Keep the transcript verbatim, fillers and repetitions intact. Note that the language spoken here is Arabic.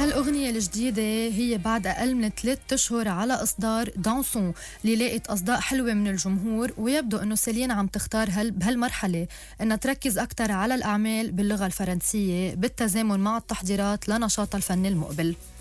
هالأغنية الجديدة هي بعد أقل من ثلاثة أشهر على إصدار دانسون اللي لاقت أصداء حلوة من الجمهور، ويبدو أنه سيلين عم تختار هال بهالمرحلة أنها تركز أكتر على الأعمال باللغة الفرنسية بالتزامن مع التحضيرات لنشاطها الفني المقبل.